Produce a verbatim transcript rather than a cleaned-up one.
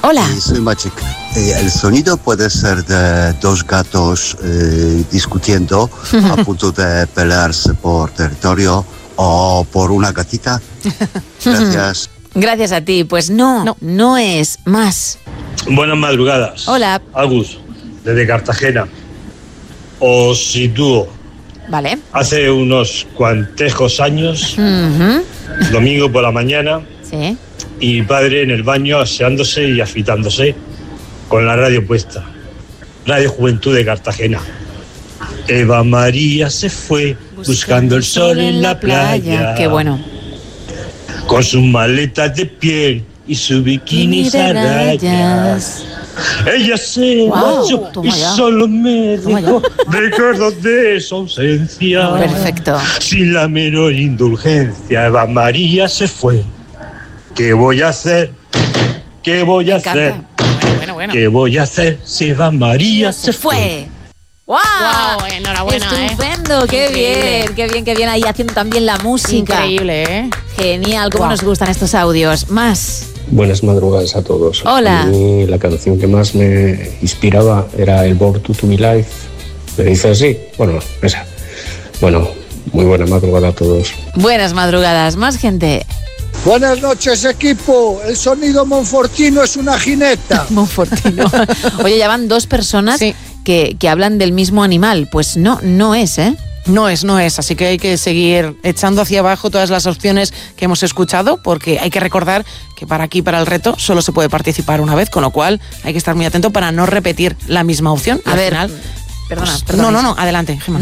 Hola. Sí, soy Maciek. Eh, el sonido puede ser de dos gatos eh, discutiendo a punto de pelearse por territorio o por una gatita. Gracias. Gracias a ti. Pues no, no, no es más. Buenas madrugadas. Hola. Agus, desde Cartagena. Os sitúo. Vale. Hace unos cuantejos años, uh-huh. domingo por la mañana, sí. y mi padre en el baño aseándose y afitándose con la radio puesta. Radio Juventud de Cartagena. Eva María se fue buscando, buscando el sol en la playa. playa. Qué bueno. Con sus maletas de piel y su bikini a rayas. Ella se marchó wow, y ya. solo me dejó recuerdos de su ausencia. Perfecto. Sin la menor indulgencia, Eva María se fue. ¿Qué voy a hacer? ¿Qué voy a hacer? Bueno, bueno, bueno. ¿Qué voy a hacer si Eva María se, se fue? fue. ¡Wow! wow enhorabuena, Estupendo, ¿eh? qué Increíble. bien, qué bien, qué bien. Ahí haciendo también la música. Increíble, ¿eh? Genial, cómo wow. nos gustan estos audios. Más. Buenas madrugadas a todos. Hola. A mí la canción que más me inspiraba era el Born to To Be Live. ¿Me dice así? Bueno, esa. Bueno, muy buena madrugada a todos. Buenas madrugadas, más gente. Buenas noches, equipo. El sonido monfortino es una jineta. Monfortino. Oye, ya van dos personas sí. que, que hablan del mismo animal. Pues no, no es, ¿eh? No es, no es, así que hay que seguir echando hacia abajo todas las opciones que hemos escuchado, porque hay que recordar que para aquí, para el reto, solo se puede participar una vez, con lo cual hay que estar muy atento para no repetir la misma opción. A ver, final, perdona, pues, perdona. No, no, no, adelante, Gemma.